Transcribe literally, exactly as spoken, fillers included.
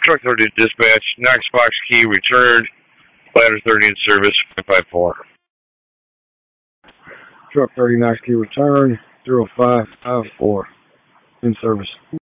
Truck thirty dispatch, Knox Box key returned, ladder thirty in service, five five four. Truck thirty Knox key return, zero five five four in service.